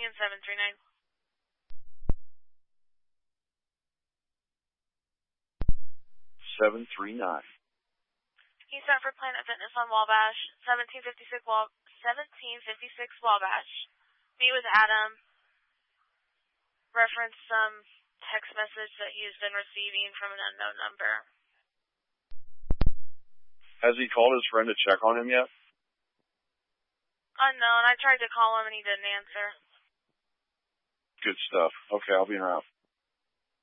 in 739. 739. He sent for Planet Fitness on Wabash, 1756 Wabash. Meet with Adam. Reference some text message that he's been receiving from an unknown number. Has he called his friend to check on him yet? Unknown. I tried to call him and he didn't answer. Good stuff. Okay, I'll be around.